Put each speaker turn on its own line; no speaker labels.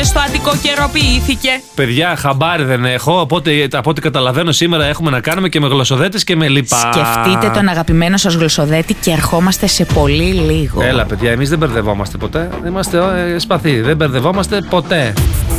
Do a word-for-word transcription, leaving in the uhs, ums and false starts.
στο Αττικό καιροποιήθηκε.
Παιδιά, χαμπάρι δεν έχω. Οπότε, από ό,τι καταλαβαίνω, σήμερα έχουμε να κάνουμε και με γλωσσοδέτες και με λοιπά.
Σκεφτείτε τον αγαπημένο σας γλωσσοδέτη και ερχόμαστε σε πολύ λίγο.
Έλα, παιδιά, εμείς δεν μπερδευόμαστε ποτέ. Είμαστε ε, σπαθοί. Δεν μπερδευόμαστε ποτέ.